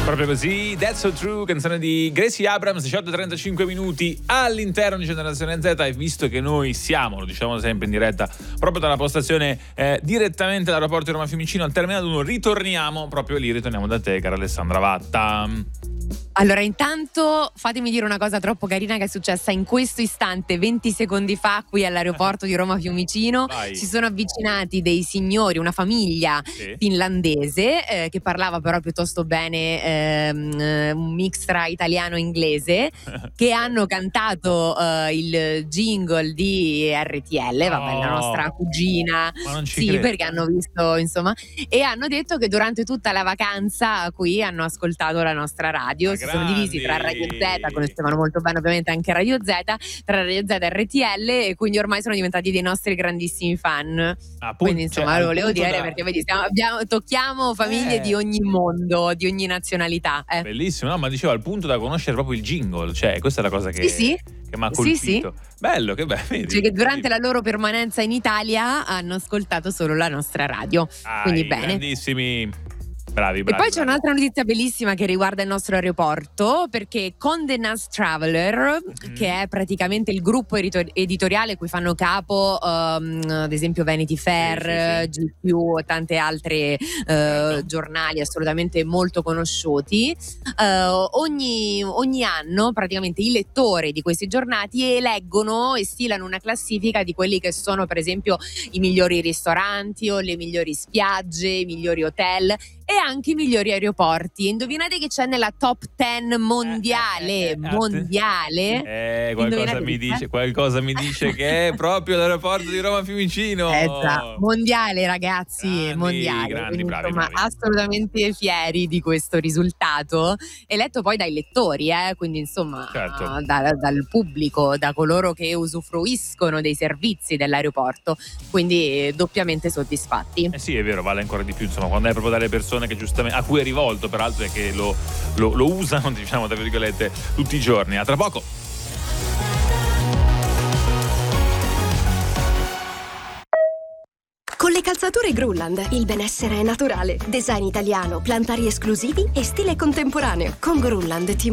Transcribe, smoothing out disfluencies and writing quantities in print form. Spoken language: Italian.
Proprio così, That's So True, canzone di Gracie Abrams, 18:35 minuti all'interno di Generazione Z. E visto che noi siamo, lo diciamo sempre in diretta, proprio dalla postazione direttamente dall'aeroporto di Roma Fiumicino al Terminal 1, ritorniamo da te, cara Alessandra Vatta. Allora, intanto fatemi dire una cosa troppo carina che è successa in questo istante, 20 secondi fa, qui all'aeroporto di Roma Fiumicino. Vai. Si sono avvicinati dei signori, una famiglia finlandese che parlava però piuttosto bene, un mix tra italiano e inglese, che hanno cantato il jingle di RTL, vabbè, la nostra cugina. Ma non ci sì, credo. perché hanno visto, insomma, e hanno detto che durante tutta la vacanza qui hanno ascoltato la nostra radio. Si sono divisi tra Radio Z, conoscevano molto bene ovviamente anche Radio Z, tra Radio Z e RTL, e quindi ormai sono diventati dei nostri grandissimi fan. Quindi insomma lo volevo dire perché vedi, tocchiamo famiglie di ogni mondo, di ogni nazionalità. Bellissimo, no, ma dicevo al punto da conoscere proprio il jingle, cioè questa è la cosa che Sì. che mi ha colpito. Sì. Bello, che bello. Vedi? Cioè che durante la loro permanenza in Italia hanno ascoltato solo la nostra radio. Quindi bene. Grandissimi. Bravi. E poi c'è un'altra notizia bellissima che riguarda il nostro aeroporto, perché Condé Nast Traveler, che è praticamente il gruppo editoriale cui fanno capo ad esempio Vanity Fair, GQ e tante altre giornali assolutamente molto conosciuti, ogni anno praticamente i lettori di questi giornali eleggono e stilano una classifica di quelli che sono per esempio i migliori ristoranti o le migliori spiagge, i migliori hotel e anche i migliori aeroporti. Indovinate che c'è nella top 10 mondiale? Qualcosa mi dice che è proprio l'aeroporto di Roma Fiumicino. Mondiale, ragazzi, mondiale. Grandi, quindi, bravi, insomma, bravi. assolutamente fieri di questo risultato, eletto poi dai lettori, quindi insomma dal pubblico, da coloro che usufruiscono dei servizi dell'aeroporto, quindi doppiamente soddisfatti. Sì, è vero, vale ancora di più, insomma, quando è proprio dalle persone che giustamente, a cui è rivolto peraltro, e che lo usano, diciamo tra virgolette, tutti i giorni. A tra poco. Con le calzature Grulland il benessere è naturale, design italiano, plantari esclusivi e stile contemporaneo. Con Grulland ti